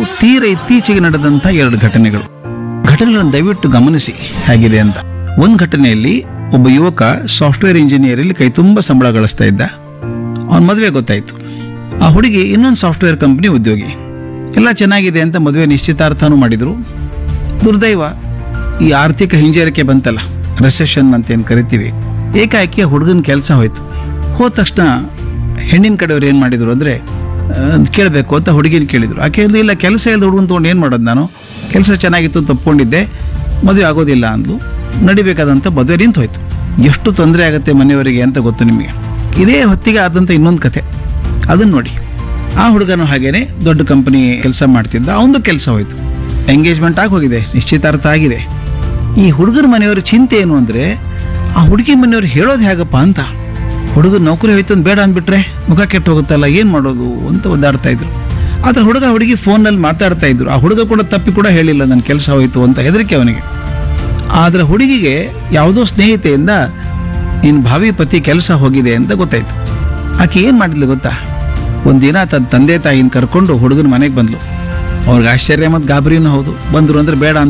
ತೀರ ಇತ್ತೀಚೆಗೆ ನಡೆದಂಥ 2 ಘಟನೆಗಳನ್ನು ದಯವಿಟ್ಟು ಗಮನಿಸಿ ಹೇಗಿದೆ ಅಂತ. ಒಂದು ಘಟನೆಯಲ್ಲಿ ಒಬ್ಬ ಯುವಕ ಸಾಫ್ಟ್ವೇರ್ ಇಂಜಿನಿಯರ್ ಇಲ್ಲಿ ಕೈ ತುಂಬ ಸಂಬಳ ಗಳಿಸ್ತಾ ಇದ್ದ. ಅವನ ಮದುವೆ ಗೊತ್ತಾಯ್ತು. ಆ ಹುಡುಗಿ ಇನ್ನೊಂದು ಸಾಫ್ಟ್ವೇರ್ ಕಂಪನಿ ಉದ್ಯೋಗಿ. ಎಲ್ಲ ಚೆನ್ನಾಗಿದೆ ಅಂತ ಮದುವೆ ನಿಶ್ಚಿತಾರ್ಥನೂ ಮಾಡಿದ್ರು. ದುರ್ದೈವ, ಈ ಆರ್ಥಿಕ ಹಿಂಜರಿಕೆ ಬಂತಲ್ಲ, ರೆಸೆಷನ್ ಅಂತ ಏನು ಕರಿತೀವಿ, ಏಕಾಏಕಿ ಹುಡುಗನ ಕೆಲಸ ಹೋಯ್ತು. ಹೋದ ತಕ್ಷಣ ಹೆಣ್ಣಿನ ಕಡೆಯವ್ರು ಏನು ಮಾಡಿದ್ರು ಅಂದರೆ, ಕೇಳಬೇಕು ಅಂತ ಹುಡುಗಿನ ಕೇಳಿದ್ರು. ಆಕೆ ಇಲ್ಲ, ಕೆಲಸ ಇಲ್ಲದ ಹುಡುಗನ ತೊಗೊಂಡು ಏನು ಮಾಡೋದು, ನಾನು ಕೆಲಸ ಚೆನ್ನಾಗಿತ್ತು ತಪ್ಕೊಂಡಿದ್ದೆ, ಮದುವೆ ಆಗೋದಿಲ್ಲ ಅಂದ್ಲು. ನಡಿಬೇಕಾದಂಥ ಮದುವೆ ನಿಂತು ಹೋಯ್ತು. ಎಷ್ಟು ತೊಂದರೆ ಆಗುತ್ತೆ ಮನೆಯವರಿಗೆ ಅಂತ ಗೊತ್ತು ನಿಮಗೆ. ಇದೇ ಹೊತ್ತಿಗೆ ಆದಂಥ ಇನ್ನೊಂದು ಕತೆ, ಅದನ್ನು ನೋಡಿ. ಆ ಹುಡುಗನು ಹಾಗೇನೆ ದೊಡ್ಡ ಕಂಪನಿ ಕೆಲಸ ಮಾಡ್ತಿದ್ದ, ಅವನದು ಕೆಲಸ ಹೋಯ್ತು, ಎಂಗೇಜ್ಮೆಂಟ್ ಆಗೋಗಿದೆ, ನಿಶ್ಚಿತಾರ್ಥ ಆಗಿದೆ. ಈ ಹುಡುಗರ ಮನೆಯವ್ರ ಚಿಂತೆ ಏನು ಅಂದರೆ, ಆ ಹುಡುಗಿ ಮನೆಯವ್ರು ಹೇಳೋದು ಹೇಗಪ್ಪ ಅಂತ. ಹುಡುಗನ ನೌಕರಿ ಹೋಯ್ತು ಅಂತ ಬೇಡ ಅಂದ್ಬಿಟ್ರೆ ಮುಖ ಕೆಟ್ಟು ಹೋಗುತ್ತಲ್ಲ, ಏನು ಮಾಡೋದು ಅಂತ ಒದ್ದಾಡ್ತಾ ಇದ್ರು. ಆದರೆ ಹುಡುಗಿ ಫೋನಲ್ಲಿ ಮಾತಾಡ್ತಾ ಇದ್ರು. ಆ ಹುಡುಗ ಕೂಡ ತಪ್ಪಿ ಕೂಡ ಹೇಳಿಲ್ಲ ನನ್ನ ಕೆಲಸ ಹೋಯ್ತು ಅಂತ, ಹೆದರಿಕೆ ಅವನಿಗೆ. ಆದರೆ ಹುಡುಗಿಗೆ ಯಾವುದೋ ಸ್ನೇಹಿತೆಯಿಂದ ನಿನ್ನ ಭಾವಿ ಪತಿ ಕೆಲಸ ಹೋಗಿದೆ ಅಂತ ಗೊತ್ತಾಯ್ತು. ಆಕೆ ಏನು ಮಾಡಿದ್ಲು ಗೊತ್ತಾ, ಒಂದಿನ ತನ್ನ ತಂದೆ ತಾಯಿನ ಕರ್ಕೊಂಡು ಹುಡುಗನ ಮನೆಗೆ ಬಂದ್ಲು. ಅವ್ರಿಗೆ ಆಶ್ಚರ್ಯ ಮತ್ತು ಗಾಬರಿನೂ ಹೌದು. ಬಂದರು ಅಂದರೆ ಬೇಡ